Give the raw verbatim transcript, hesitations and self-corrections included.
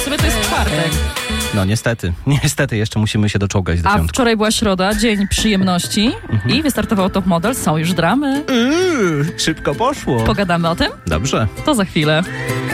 Sobie to jest czwartek. No niestety, niestety jeszcze musimy się doczołgać do A piątku. wczoraj była środa, dzień przyjemności Mhm. i wystartował Top Model. Są już dramy. Yy, szybko poszło. Pogadamy o tym? Dobrze. To za chwilę.